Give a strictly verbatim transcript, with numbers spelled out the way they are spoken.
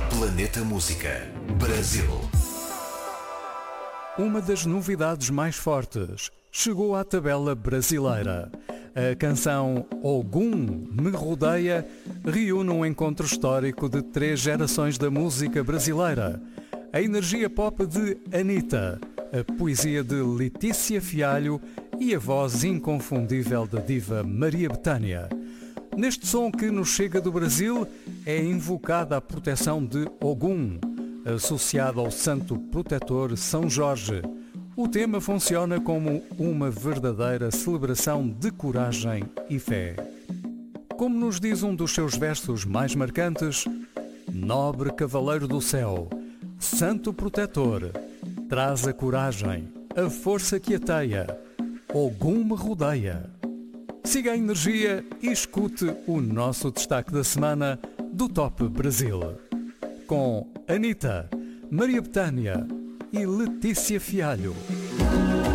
Planeta Música, Brasil. Uma das novidades mais fortes chegou à tabela brasileira. A canção Ogum Me Rodeia reúne um encontro histórico de três gerações da música brasileira. A energia pop de Anitta, a poesia de Letícia Fialho e a voz inconfundível da diva Maria Bethânia. Neste som que nos chega do Brasil é invocada a proteção de Ogum, associado ao santo protetor São Jorge. O tema funciona como uma verdadeira celebração de coragem e fé. Como nos diz um dos seus versos mais marcantes, nobre cavaleiro do céu, santo protetor, traz a coragem, a força que ateia, Ogum me rodeia. Siga a energia e escute o nosso destaque da semana do Top Brasil. Com Anitta, Maria Bethânia e Letícia Fialho.